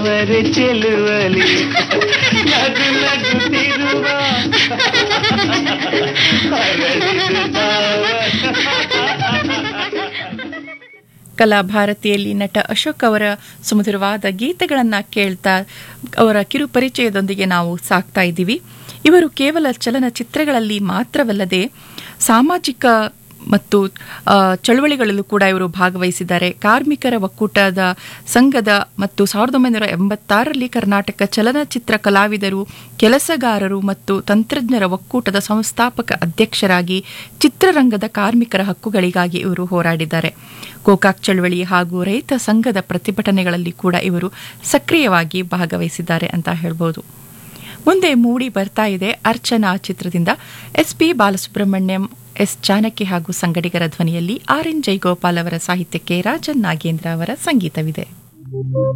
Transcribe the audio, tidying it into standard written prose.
ತಾವರೆ ಚೆಲುವಲಿ ನಗು ನಗುತ್ತಿರುವ ಕಲಾಭಾರತಿಯಲ್ಲಿ ನಟ ಅಶೋಕ್ ಅವರ ಸುಮಧುರವಾದ ಗೀತೆಗಳನ್ನು ಕೇಳ್ತಾ ಅವರ ಕಿರು ಪರಿಚಯದೊಂದಿಗೆ ನಾವು ಸಾಕ್ತಾ ಇದ್ದೀವಿ. ಇವರು ಕೇವಲ ಚಲನಚಿತ್ರಗಳಲ್ಲಿ ಮಾತ್ರವಲ್ಲದೆ ಸಾಮಾಜಿಕ ಮತ್ತು ಚಳುವಳಿಗಳಲ್ಲೂ ಕೂಡ ಇವರು ಭಾಗವಹಿಸಿದ್ದಾರೆ. ಕಾರ್ಮಿಕರ ಒಕ್ಕೂಟದ ಸಂಘದ ಮತ್ತು 1986ರಲ್ಲಿ ಕರ್ನಾಟಕ ಚಲನಚಿತ್ರ ಕಲಾವಿದರು, ಕೆಲಸಗಾರರು ಮತ್ತು ತಂತ್ರಜ್ಞರ ಒಕ್ಕೂಟದ ಸಂಸ್ಥಾಪಕ ಅಧ್ಯಕ್ಷರಾಗಿ ಚಿತ್ರರಂಗದ ಕಾರ್ಮಿಕರ ಹಕ್ಕುಗಳಿಗಾಗಿ ಇವರು ಹೋರಾಡಿದ್ದಾರೆ. ಗೋಕಾಕ್ ಚಳವಳಿ ಹಾಗೂ ರೈತ ಸಂಘದ ಪ್ರತಿಭಟನೆಗಳಲ್ಲಿ ಕೂಡ ಇವರು ಸಕ್ರಿಯವಾಗಿ ಭಾಗವಹಿಸಿದ್ದಾರೆ ಅಂತ ಹೇಳ್ಬೋದು. ಮುಂದೆ ಮೂಡಿ ಬರ್ತಾ ಇದೆ ಅರ್ಚನಾ ಚಿತ್ರದಿಂದ SP ಬಾಲಸುಬ್ರಹ್ಮಣ್ಯಂ, S ಜಾನಕಿ ಹಾಗೂ ಸಂಗಡಿಗರ ಧ್ವನಿಯಲ್ಲಿ RN ಜೈಗೋಪಾಲ್ ಅವರ ಸಾಹಿತ್ಯಕ್ಕೆ ರಾಜನ್ ನಾಗೇಂದ್ರ ಅವರ ಸಂಗೀತವಿದೆ.